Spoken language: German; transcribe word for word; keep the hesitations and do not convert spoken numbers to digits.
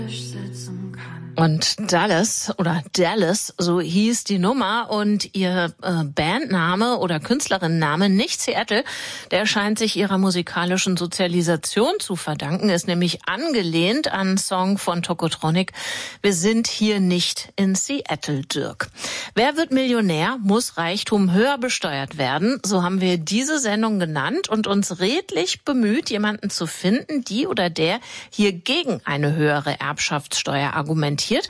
Und Dallas oder Dallas, so hieß die Nummer, und ihr äh, Bandname oder Künstlerinnenname, nicht Seattle, der scheint sich ihrer musikalischen Sozialisation zu verdanken, ist nämlich angelehnt an einen Song von Tokotronic. Wir sind hier nicht in Seattle, Dirk. Wer wird Millionär, muss Reichtum höher besteuert werden. So haben wir diese Sendung genannt und uns redlich bemüht, jemanden zu finden, die oder der hier gegen eine höhere Erbschaftssteuer argumentiert.